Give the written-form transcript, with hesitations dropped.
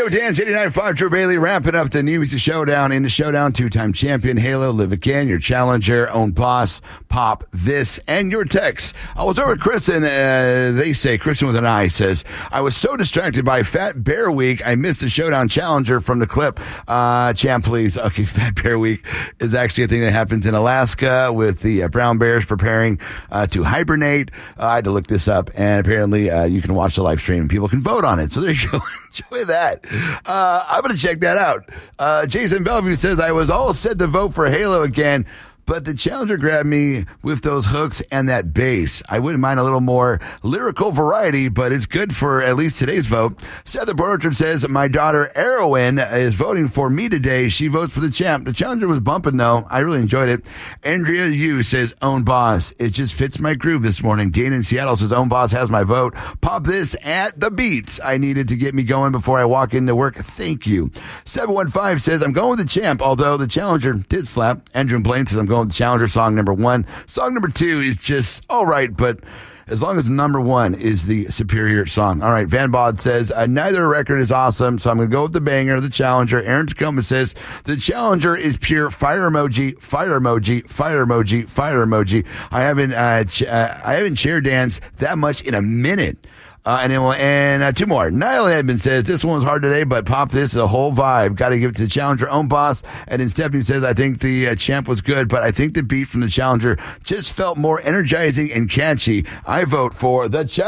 Dance 89.5, Drew Bailey wrapping up the New Music Showdown. In the showdown, two-time champion Halo, Live Again, your challenger, own boss, Pop This, and your text. I was over at Kristen, they say, Kristen with an I says, I was so distracted by Fat Bear Week, I missed the showdown challenger from the clip. Champ, please. Okay, Fat Bear Week is actually a thing that happens in Alaska with the brown bears preparing to hibernate. I had to look this up, and apparently you can watch the live stream. People can vote on it, so there you go. Enjoy that. I'm going to check that out. Jason Bellevue says, I was all set to vote for Halo again, but the challenger grabbed me with those hooks and that bass. I wouldn't mind a little more lyrical variety, but it's good for at least today's vote. Seth Borchard says, my daughter Erwin is voting for me today. She votes for the champ. The challenger was bumping, though. I really enjoyed it. Andrea Yu says, own boss. It just fits my groove this morning. Dana in Seattle says, own boss has my vote. Pop This at the beats. I needed to get me going before I walk into work. Thank you. 715 says, I'm going with the champ, although the challenger did slap. Andrew Blaine says, I'm going with the challenger. Song number 1. Song number 2 is just all right, but as long as number 1 is the superior song. All right, Van Bod says, neither record is awesome, so I'm going to go with the banger, the challenger. Aaron Tacoma says, the challenger is pure fire emoji, fire emoji, fire emoji, fire emoji. I haven't chair danced that much in a minute. And 2 more. Niall Edmond says, this one was hard today, but Pop This is a whole vibe. Got to give it to the challenger, own boss. And then Stephanie says, I think the champ was good, but I think the beat from the challenger just felt more energizing and catchy. I vote for the challenger.